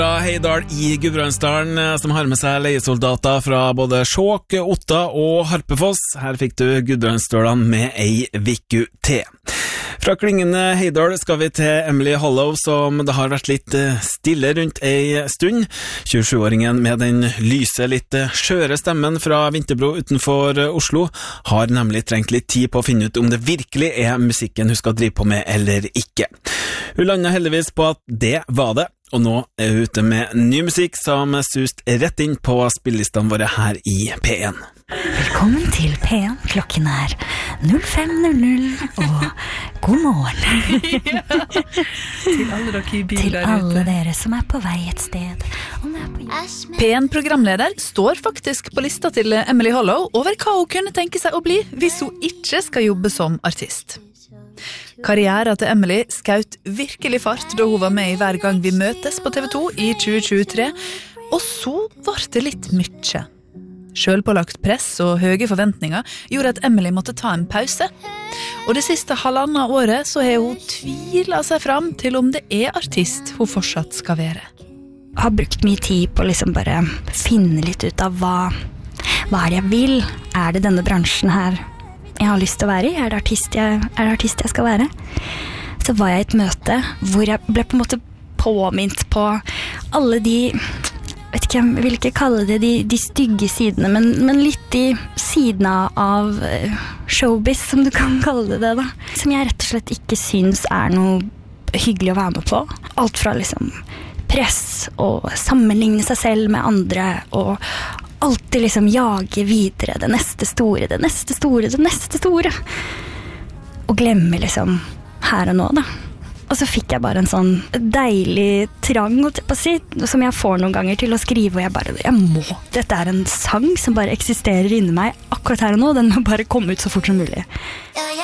Fra Heidal I Gudbrandsdalen, som har med seg leiesoldater fra både Skjåk, Otta og Harpefoss. Her fikk du Gudbrandsdalen med ei vikku til. Fra klingende Heidal skal vi til Emily Hollow, som det har vært litt stille rundt ei stund. 27-åringen med den lyse, litt skjøre stemmen fra Vinterbro utenfor Oslo har nemlig trengt litt tid på å finne ut om det virkelig er musikken hun skal drive på med eller ikke. Hun landet heldigvis på at det var det, og nå er hun ute med ny musikk som sust rett inn på spillelistene våre her I P1. Velkommen til P1, klokken er 05:00, og god morgen til alle dere I bil til der alle ute. dere som er på vei et sted. P1-programleder står faktisk på lista til Emily Hollow over hva hun kunne tenke seg å bli hvis hun ikke skal jobbe som artist. Karrieren til Emily skaut virkelig fart da hun var med I Hver gang vi møtes på TV 2 I 2023, og så var det litt mye. Selvpålagt press og høye forventninger gjorde at Emily måtte ta en pause. Og det siste halvannet året så har hun tvilet seg fram til om det er artist hun fortsatt skal være. Jeg har brukt mye tid på å liksom bare finne litt ut av hva er det jeg vil? Er det denne bransjen her jeg har lyst til å være I? Er det artist jeg skal være? Så var jeg I et møte hvor jeg ble på en måte påminnet på alle de, vet ikke, jeg vil ikke kalle det de stygge sidene, men litt de sidene av showbiz, som du kan kalle det da. Som jeg rett og slett ikke synes noe hyggelig å være med på. Alt fra liksom press og sammenligne seg selv med andre og alltid liksom jage videre det neste store. Og glemme liksom her og nå da. Og så fikk jeg bare en sånn deilig trang på å si, som jeg får noen ganger til å skrive, og jeg må. Dette en sang som bare eksisterer inni meg akkurat her og nå, den må bare komme ut så fort som mulig.